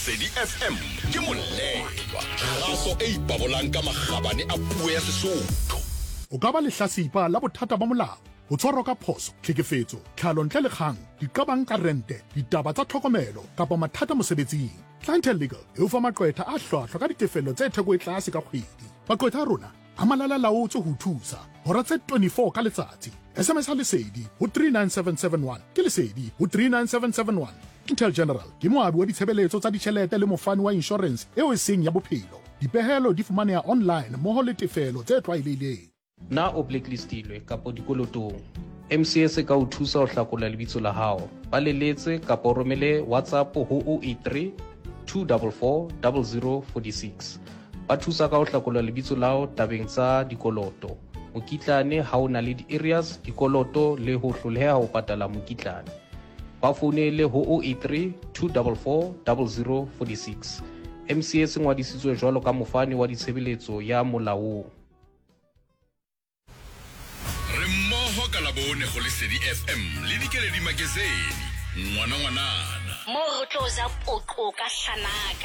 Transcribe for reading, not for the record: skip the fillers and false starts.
Lesedi FM ke molelwa raso e ipabolang ka magabane a puo ya Sesotho. O ka ba lehlasipa la bothata ba molao, ho tshwarwa ka phoso, tlhekefetso, tlhalo ntle le kgang, diqabang ka rente, ditaba tsa tlhokomelo kapa mathata mosebetsing. Clientele Legal e o fa maqwetha a hlwahlwa ka ditefello tse theko e tlase ka kgwedi. Maqwetha a rona a malala-laotswe ho thusa hora tse 24 ka letsatsi. SMS lesedi ho 39771 ke lesedi ho 39771. Intel General ke moabi wa ditshebeletso tsa ditjhelete le mofani wa insurance eo e seng ya bophelo. Dipehelo di fumaneha online mmoho le tefelo tse tlwaelehileng. Na o blacklistilwe kapo dikolotong, MCS ka o thusa ho hlakola lebitso la hao. Ba leletse kapo romele WhatsApp ho 083 244 0046. Ba thusa ka ho hlakola lebitso la hao tabeng tsa dikoloto. Mokitlane ha o na le di-areas dikoloto le ho hloleha ho patala mokitlane. Ba founele ho 083 244 0046. MCS ngwadisitswe jwalo ka mofani wa ditshebeletso ya molaong. Re mmoho ka labone go Lesedi FM le dikeledi magazine. Ngwana. Mo re tloza poqo ka hlanaka.